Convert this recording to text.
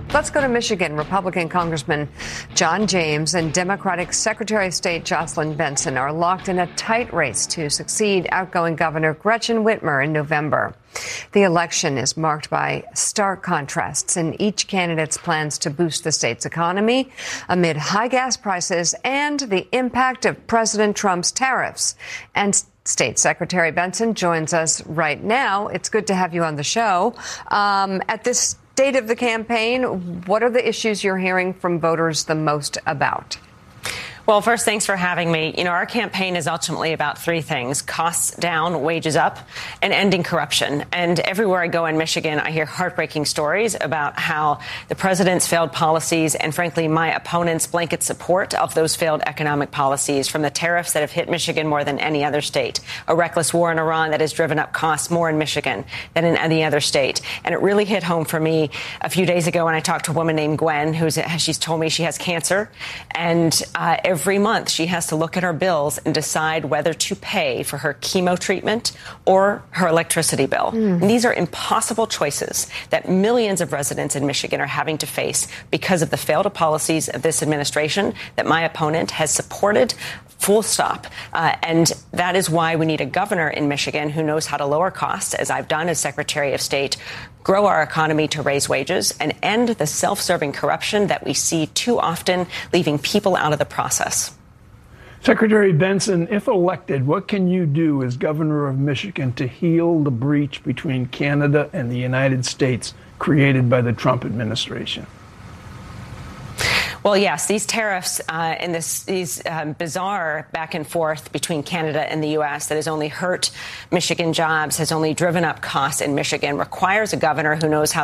Let's go to Michigan. Republican Congressman John James and Democratic Secretary of State Jocelyn Benson are locked in a tight race to succeed outgoing Governor Gretchen Whitmer in November. The election is marked by stark contrasts in each candidate's plans to boost the state's economy amid high gas prices and the impact of President Trump's tariffs. And State Secretary Benson joins us right now. It's good to have you on the show. At this state of the campaign, what are the issues you're hearing from voters the most about? Well, first, thanks for having me. You know, our campaign is ultimately about three things: costs down, wages up, and ending corruption. And everywhere I go in Michigan, I hear heartbreaking stories about how the president's failed policies and, frankly, my opponent's blanket support of those failed economic policies, from the tariffs that have hit Michigan more than any other state, a reckless war in Iran that has driven up costs more in Michigan than in any other state. And it really hit home for me a few days ago when I talked to a woman named Gwen, she's told me she has cancer, and every month she has to look at her bills and decide whether to pay for her chemo treatment or her electricity bill. And these are impossible choices that millions of residents in Michigan are having to face because of the failed policies of this administration that my opponent has supported. Full stop. And that is why we need a governor in Michigan who knows how to lower costs, as I've done as Secretary of State, grow our economy to raise wages, and end the self-serving corruption that we see too often, leaving people out of the process. Secretary Benson, if elected, what can you do as governor of Michigan to heal the breach between Canada and the United States created by the Trump administration? Well, yes, these tariffs and these bizarre back and forth between Canada and the U.S. that has only hurt Michigan jobs, has only driven up costs in Michigan, requires a governor who knows how